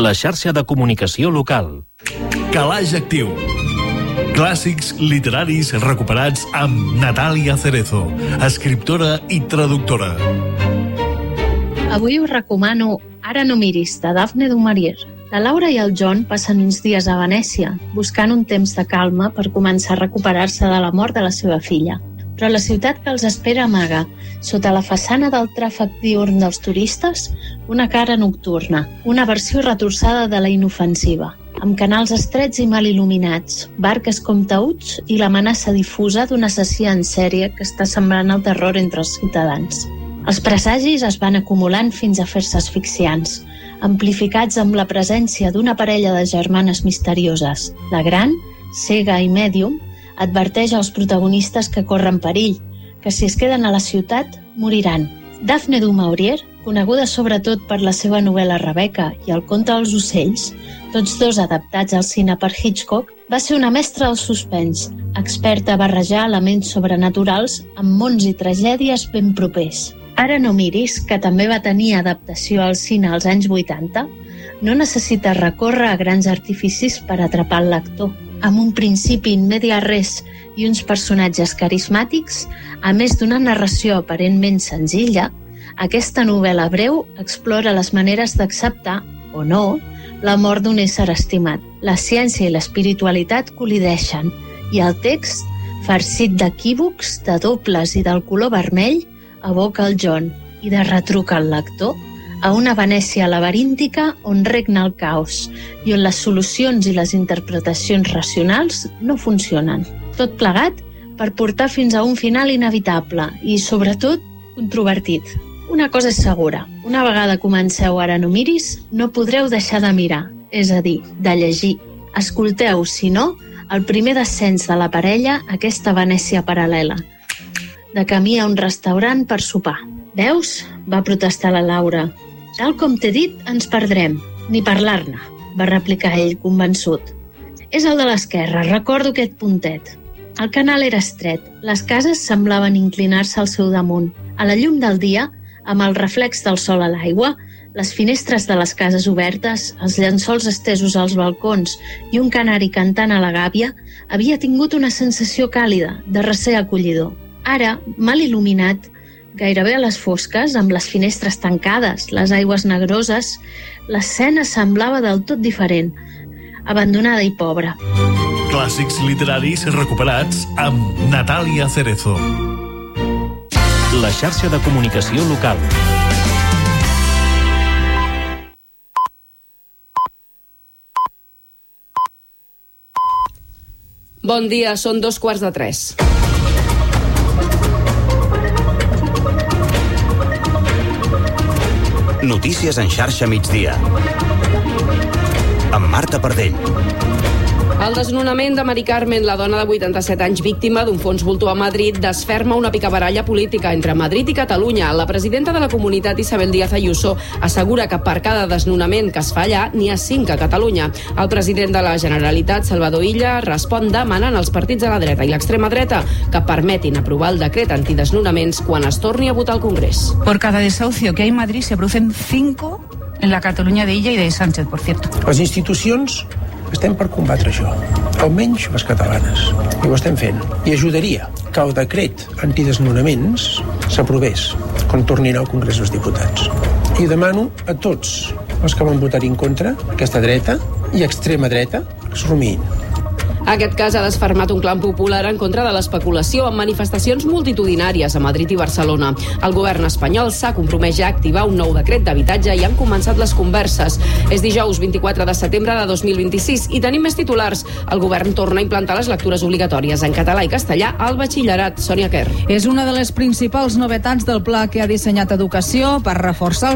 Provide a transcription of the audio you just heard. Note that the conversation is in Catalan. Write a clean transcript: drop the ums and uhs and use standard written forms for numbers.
La xarxa de comunicació local. Calaix Actiu. Clàssics literaris recuperats amb Natàlia Cerezo, escriptora i traductora. Avui us recomano Ara no miris, de Daphne du Maurier. La Laura i el John passen uns dies a Venècia, buscant un temps de calma per començar a recuperar-se de la mort de la seva filla. Però la ciutat que els espera amaga, sota la façana del tràfic diürn dels turistes, una cara nocturna, una versió retorçada de la inofensiva, amb canals estrets i mal il·luminats, barques com taüts i l'amenaça difusa d'un assassí en sèrie que està sembrant el terror entre els ciutadans. Els presagis es van acumulant fins a fer-se asfixiants, amplificats amb la presència d'una parella de germanes misterioses. La gran, cega i mèdium, adverteix als protagonistes que corren perill, que si es queden a la ciutat, moriran. Daphne du Maurier, coneguda sobretot per la seva novel·la Rebecca i el conte dels ocells, tots dos adaptats al cine per Hitchcock, va ser una mestra del suspens, experta a barrejar elements sobrenaturals amb mons i tragèdies ben propers. Ara no miris, que també va tenir adaptació al cine als anys 80, no necessita recórrer a grans artificis per atrapar el lector. Amb un principi in media res i uns personatges carismàtics, a més d'una narració aparentment senzilla, aquesta novel·la breu explora les maneres d'acceptar, o no, la mort d'un ésser estimat. La ciència i l'espiritualitat col·lideixen, i el text, farcit d'equívocs, de dobles i del color vermell, aboca el John i de retruca el lector a una Venècia laberíntica on regna el caos i on les solucions i les interpretacions racionals no funcionen. Tot plegat per portar fins a un final inevitable i, sobretot, controvertit. Una cosa és segura, una vegada comenceu Ara no miris, no podreu deixar de mirar, és a dir, de llegir. Escolteu, si no, el primer descens de la parella a aquesta Venècia paral·lela, de camí a un restaurant per sopar. Veus? Va protestar la Laura. Tal com t'he dit, ens perdrem. Ni parlar-ne, va replicar ell, convençut. És el de l'esquerra, recordo aquest puntet. El canal era estret, les cases semblaven inclinar-se al seu damunt. A la llum del dia, amb el reflex del sol a l'aigua, les finestres de les cases obertes, els llençols estesos als balcons i un canari cantant a la gàbia, havia tingut una sensació càlida, de recer acollidor. Ara, mal il·luminat, gairebé a les fosques, amb les finestres tancades, les aigües negroses, l'escena semblava del tot diferent, abandonada i pobra. Clàssics literaris recuperats amb Natàlia Cerezo. La xarxa de comunicació local. Bon dia, són 2:45. Notícies en xarxa migdia. Amb Marta Pardell. El desnonament de Mari Carmen, la dona de 87 anys víctima d'un fons voltor a Madrid, desferma una picabaralla política entre Madrid i Catalunya. La presidenta de la comunitat, Isabel Díaz Ayuso, assegura que per cada desnonament que es fa allà, n'hi ha 5 a Catalunya. El president de la Generalitat, Salvador Illa, respon demanant als partits de la dreta i l'extrema dreta que permetin aprovar el decret antidesnonaments quan es torni a votar al Congrés. Por cada desahucio que hay en Madrid se producen 5 en la Catalunya de Illa y de Sánchez, por cierto. Les institucions estem per combatre això, almenys les catalanes, i ho estem fent. I ajudaria que el decret antidesnonaments s'aprovés quan tornin al Congrés dels Diputats. I demano a tots els que van votar en contra, aquesta dreta i extrema dreta, que es rumiïn. Aquest cas ha desfermat un clam popular en contra de l'especulació amb manifestacions multitudinàries a Madrid i Barcelona. El govern espanyol s'ha compromès ja a activar un nou decret d'habitatge i han començat les converses. És dijous 24 de setembre de 2026 i tenim més titulars. El govern torna a implantar les lectures obligatòries en català i castellà al batxillerat. Sònia Quer. És una de les principals novetats del pla que ha dissenyat Educació per reforçar el